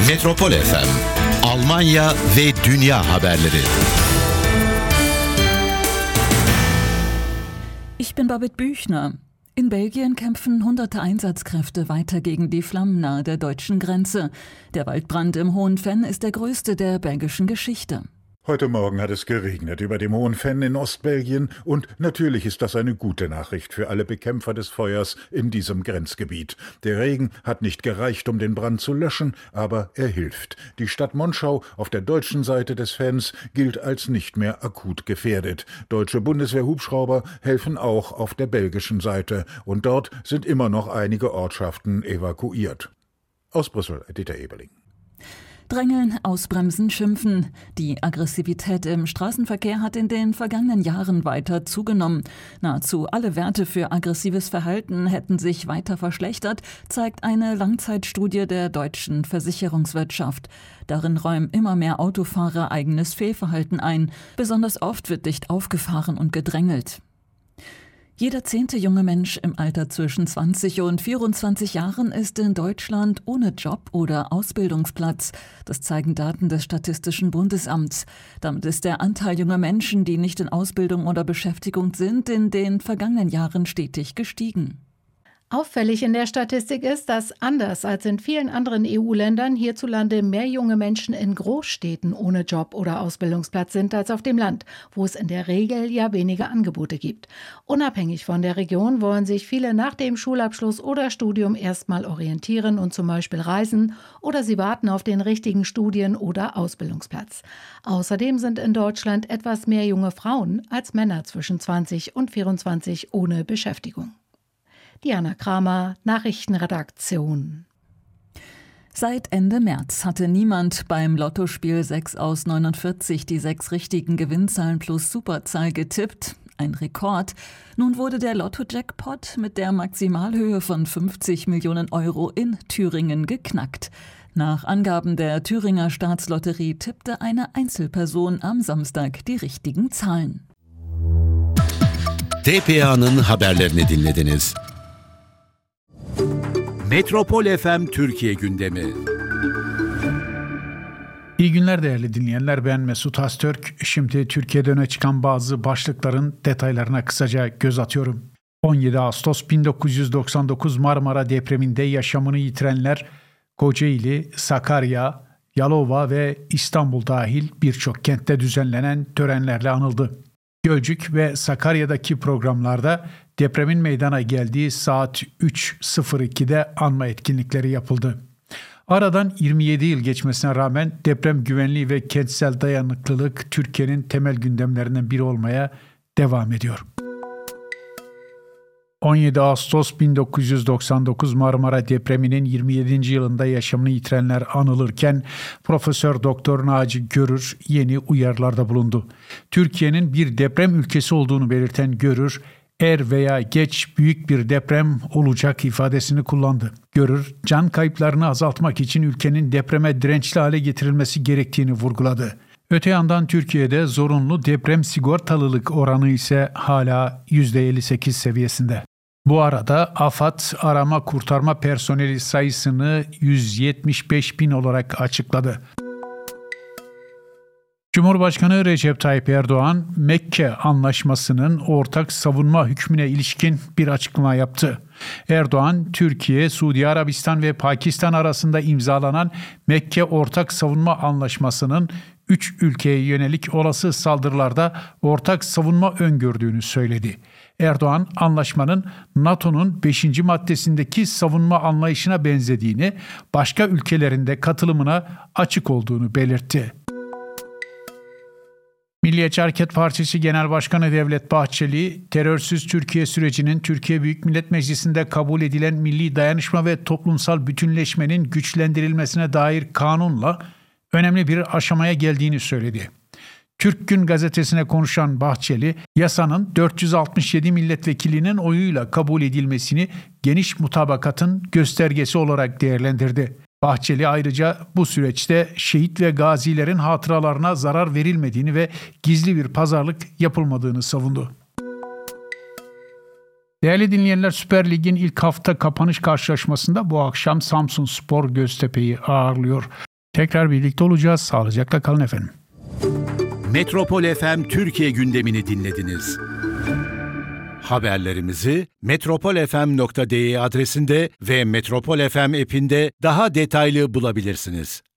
Metropol FM, Almanya ve dünya haberleri. Ich bin Babette Büchner. In Belgien kämpfen hunderte Einsatzkräfte weiter gegen die Flammen nahe der deutschen Grenze. Der Waldbrand im Hohen Venn ist der größte der belgischen Geschichte. Heute Morgen hat es geregnet über dem Hohen Venn in Ostbelgien und natürlich ist das eine gute Nachricht für alle Bekämpfer des Feuers in diesem Grenzgebiet. Der Regen hat nicht gereicht, um den Brand zu löschen, aber er hilft. Die Stadt Monschau auf der deutschen Seite des Venns gilt als nicht mehr akut gefährdet. Deutsche Bundeswehr-Hubschrauber helfen auch auf der belgischen Seite und dort sind immer noch einige Ortschaften evakuiert. Aus Brüssel, Dieter Eberling. Drängeln, ausbremsen, schimpfen. Die Aggressivität im Straßenverkehr hat in den vergangenen Jahren weiter zugenommen. Nahezu alle Werte für aggressives Verhalten hätten sich weiter verschlechtert, zeigt eine Langzeitstudie der deutschen Versicherungswirtschaft. Darin räumen immer mehr Autofahrer eigenes Fehlverhalten ein. Besonders oft wird dicht aufgefahren und gedrängelt. Jeder 10. junge Mensch im Alter zwischen 20 und 24 Jahren ist in Deutschland ohne Job oder Ausbildungsplatz. Das zeigen Daten des Statistischen Bundesamts. Damit ist der Anteil junger Menschen, die nicht in Ausbildung oder Beschäftigung sind, in den vergangenen Jahren stetig gestiegen. Auffällig in der Statistik ist, dass anders als in vielen anderen EU-Ländern hierzulande mehr junge Menschen in Großstädten ohne Job oder Ausbildungsplatz sind als auf dem Land, wo es in der Regel ja weniger Angebote gibt. Unabhängig von der Region wollen sich viele nach dem Schulabschluss oder Studium erstmal orientieren und zum Beispiel reisen oder sie warten auf den richtigen Studien- oder Ausbildungsplatz. Außerdem sind in Deutschland etwas mehr junge Frauen als Männer zwischen 20 und 24 ohne Beschäftigung. Diana Kramer, Nachrichtenredaktion. Seit Ende März hatte niemand beim Lottospiel 6 aus 49 die 6 richtigen Gewinnzahlen plus Superzahl getippt. Ein Rekord. Nun wurde der Lotto-Jackpot mit der Maximalhöhe von 50 Millionen Euro in Thüringen geknackt. Nach Angaben der Thüringer Staatslotterie tippte eine Einzelperson am Samstag die richtigen Zahlen. TPA'nın haberlerini dinlediniz. Metropol FM Türkiye gündemi. İyi günler değerli dinleyenler, ben Mesut Haztürk. Şimdi Türkiye'de öne çıkan bazı başlıkların detaylarına kısaca göz atıyorum. 17 Ağustos 1999 Marmara depreminde yaşamını yitirenler Kocaeli, Sakarya, Yalova ve İstanbul dahil birçok kentte düzenlenen törenlerle anıldı. Gölcük ve Sakarya'daki programlarda depremin meydana geldiği saat 3.02'de anma etkinlikleri yapıldı. Aradan 27 yıl geçmesine rağmen deprem güvenliği ve kentsel dayanıklılık Türkiye'nin temel gündemlerinden biri olmaya devam ediyor. 17 Ağustos 1999 Marmara depreminin 27. yılında yaşamını yitirenler anılırken Profesör Doktor Naci Görür yeni uyarılarda bulundu. Türkiye'nin bir deprem ülkesi olduğunu belirten Görür, er veya geç büyük bir deprem olacak ifadesini kullandı. Görür, can kayıplarını azaltmak için ülkenin depreme dirençli hale getirilmesi gerektiğini vurguladı. Öte yandan Türkiye'de zorunlu deprem sigortalılık oranı ise hala %58 seviyesinde. Bu arada AFAD arama kurtarma personeli sayısını 175 bin olarak açıkladı. Cumhurbaşkanı Recep Tayyip Erdoğan, Mekke Anlaşması'nın ortak savunma hükmüne ilişkin bir açıklama yaptı. Erdoğan, Türkiye, Suudi Arabistan ve Pakistan arasında imzalanan Mekke Ortak Savunma Anlaşması'nın 3 ülkeye yönelik olası saldırılarda ortak savunma öngördüğünü söyledi. Erdoğan, anlaşmanın NATO'nun 5. maddesindeki savunma anlayışına benzediğini, başka ülkelerin de katılımına açık olduğunu belirtti. Milliyetçi Hareket Partisi Genel Başkanı Devlet Bahçeli, terörsüz Türkiye sürecinin Türkiye Büyük Millet Meclisi'nde kabul edilen milli dayanışma ve toplumsal bütünleşmenin güçlendirilmesine dair kanunla önemli bir aşamaya geldiğini söyledi. Türk Gün gazetesine konuşan Bahçeli, yasanın 467 milletvekilinin oyuyla kabul edilmesini geniş mutabakatın göstergesi olarak değerlendirdi. Bahçeli ayrıca bu süreçte şehit ve gazilerin hatıralarına zarar verilmediğini ve gizli bir pazarlık yapılmadığını savundu. Değerli dinleyenler, Süper Lig'in ilk hafta kapanış karşılaşmasında bu akşam Samsunspor Göztepe'yi ağırlıyor. tekrar birlikte olacağız. Sağlıcakla kalın efendim. Metropol FM Türkiye gündemini dinlediniz. Haberlerimizi metropolfm.de adresinde ve Metropol FM app'inde daha detaylı bulabilirsiniz.